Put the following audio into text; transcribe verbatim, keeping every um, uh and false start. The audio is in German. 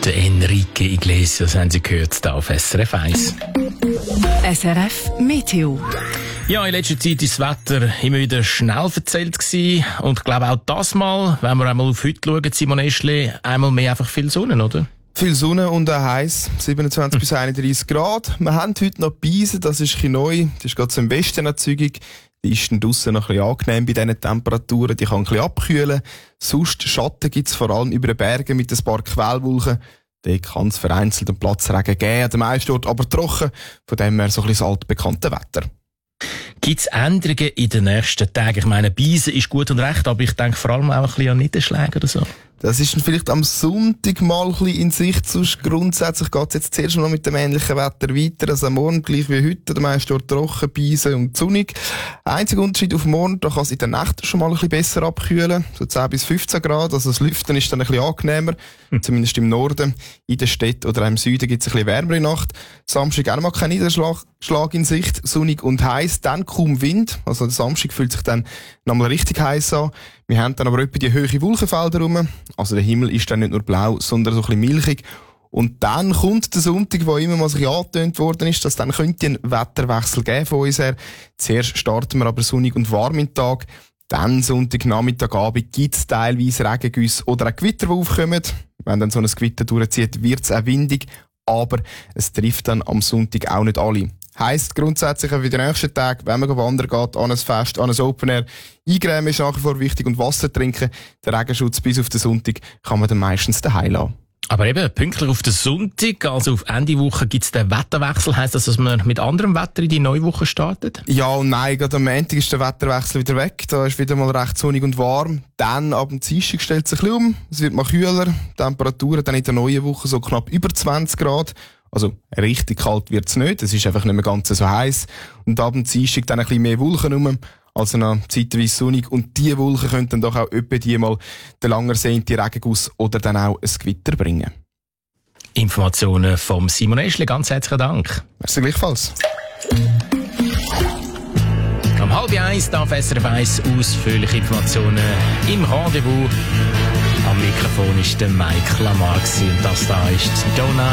Der Enrique Iglesias haben Sie gehört, hier auf S R F eins. S R F Meteo. Ja, in letzter Zeit ist das Wetter immer wieder schnell verzählt gewesen. Und ich glaube auch das Mal, wenn wir einmal auf heute schauen, Simon Eschli, einmal mehr einfach viel Sonne, oder? Viel Sonne und auch heiß, siebenundzwanzig hm. bis einunddreissig Grad. Wir haben heute noch Beise, das ist ein bisschen neu. Das ist gerade so im Westen eine Zügig. Die ist dann draussen noch ein bisschen angenehm bei diesen Temperaturen. Die kann ein bisschen abkühlen. Sonst Schatten gibt es vor allem über den Bergen mit ein paar Quellwolken. Da kann es vereinzelt einen Platzregen geben, an dem meisten Ort aber trocken. Von dem her so ein bisschen das altbekannte Wetter. Gibt es Änderungen in den nächsten Tagen? Ich meine, Beise ist gut und recht, aber ich denke vor allem auch ein bisschen an Niederschläge oder so. Das ist dann vielleicht am Sonntag mal ein bisschen in Sicht. Sonst grundsätzlich geht es jetzt zuerst noch mit dem ähnlichen Wetter weiter. Also am Morgen gleich wie heute, der meiste Ort trocken, Beise und sonnig. Einziger Unterschied auf morgen, da kann es in der Nacht schon mal ein bisschen besser abkühlen. So zehn bis fünfzehn Grad. Also das Lüften ist dann ein bisschen angenehmer. Hm. Zumindest im Norden. In der Stadt oder auch im Süden gibt es ein bisschen wärmere Nacht. Samstag auch mal kein Niederschlag Schlag in Sicht. Sonnig und heiß. Dann kaum Wind. Also der Samstag fühlt sich dann nochmal richtig heiß an. Wir haben dann aber etwa die hohe Wolkenfelder rum. Also der Himmel ist dann nicht nur blau, sondern so ein bisschen milchig. Und dann kommt der Sonntag, wo immer mal so angetönt worden ist, dass dann könnte ein Wetterwechsel geben von uns her. Zuerst starten wir aber sonnig und warm in den Tag. Dann Sonntagnachmittag, Abend gibt es teilweise Regengüsse oder auch Gewitter, die aufkommen. Wenn dann so ein Gewitter durchzieht, wird es auch windig. Aber es trifft dann am Sonntag auch nicht alle. Heisst grundsätzlich auch für den nächsten Tag, wenn man wandern geht, an ein Fest, an ein Open Air, eingrämen ist nach wie vor wichtig und Wasser trinken. Der Regenschutz bis auf den Sonntag kann man dann meistens daheim lassen. Aber eben, pünktlich auf den Sonntag, also auf Ende Woche, gibt es den Wetterwechsel. Heisst das, dass man mit anderem Wetter in die neue Woche startet? Ja und nein, gerade am Montag ist der Wetterwechsel wieder weg. Da ist wieder mal recht sonnig und warm. Dann ab dem Dienstag stellt es sich ein bisschen um. Es wird mal kühler. Temperaturen dann in der neuen Woche so knapp über zwanzig Grad. Also, richtig kalt wird's nicht. Es ist einfach nicht mehr ganz so heiß. Und ab dem Dienstag dann ein bisschen mehr Wolken rum. Also noch zeitweise sonnig. Und diese Wolken können dann doch auch etwa die mal den lang ersehnten Regenguss oder dann auch ein Gewitter bringen. Informationen vom Simon Eschli. Ganz herzlichen Dank. Merci gleichfalls. Am halb eins darf S R F eins ausführliche Informationen im Rendezvous. Am Mikrofon ist der Mike Lamar und das da ist Donna.